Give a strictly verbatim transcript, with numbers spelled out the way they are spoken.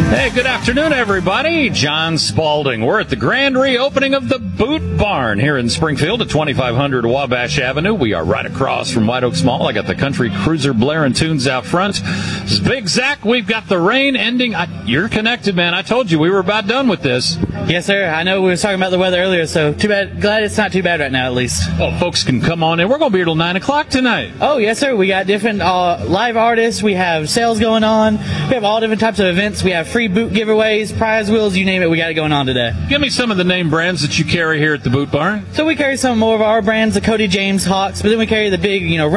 Hey, good afternoon, everybody. John Spalding. We're at the grand reopening of the Boot Barn here in Springfield at twenty-five hundred Wabash Avenue. We are right across from White Oaks Mall. I got the country cruiser blaring tunes out front. This is Big Zach. We've got the rain ending. I, you're connected, man. I told you we were about done with this. Yes, sir. I know we were talking about the weather earlier, so too bad. Glad it's not too bad right now, at least. Oh, folks can come on in. We're going to be here till nine o'clock tonight. Oh, yes, sir. We got different uh, live artists. We have sales going on. We have all different types of events. We have free boot giveaways, prize wheels, you name it. We got it going on today. Give me some of the name brands that you carry here at the Boot Barn. So we carry some more of our brands, the Cody James Hawks, but then we carry the big, you know,